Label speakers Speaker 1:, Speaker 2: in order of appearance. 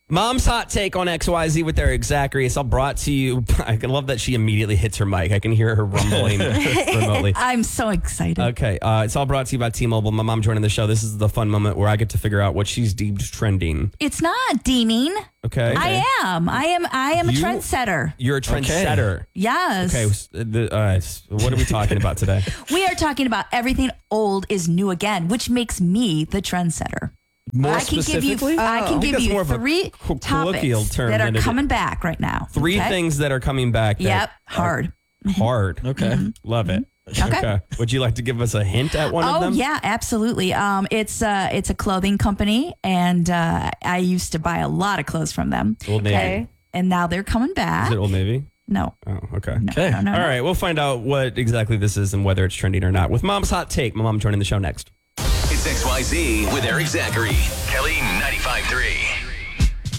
Speaker 1: Mom's hot take on XYZ with Eric Zachary. It's all brought to you. I can love that she immediately hits her mic. I can hear her rumbling remotely.
Speaker 2: I'm so excited.
Speaker 1: Okay. It's all brought to you by T-Mobile. My mom joining the show. This is the fun moment where I get to figure out what she's deemed trending.
Speaker 2: It's not deeming.
Speaker 1: Okay.
Speaker 2: I am a trendsetter.
Speaker 1: You're a trendsetter.
Speaker 2: Okay. Yes.
Speaker 1: Okay. What are we talking about today?
Speaker 2: We are talking about everything old is new again, which makes me the trendsetter.
Speaker 1: More
Speaker 2: I can
Speaker 1: specifically?
Speaker 2: I can give you three
Speaker 1: colloquial
Speaker 2: topics
Speaker 1: term
Speaker 2: that are
Speaker 1: than
Speaker 2: coming back right now.
Speaker 1: Three things that are coming back.
Speaker 2: Yep. Hard.
Speaker 1: Hard.
Speaker 3: Okay.
Speaker 1: Love it.
Speaker 2: Okay.
Speaker 1: Would you like to give us a hint at one of them?
Speaker 2: Oh, yeah, absolutely. It's a clothing company, and I used to buy a lot of clothes from them.
Speaker 1: Old Navy.
Speaker 2: And now they're coming back.
Speaker 1: Is it Old Navy?
Speaker 2: No.
Speaker 1: Oh, okay.
Speaker 3: Okay.
Speaker 2: No.
Speaker 1: All right. We'll find out what exactly this is and whether it's trending or not with Mom's Hot Take. My mom joining the show next.
Speaker 4: It's XYZ with Eric Zachary. Kelly 95.3.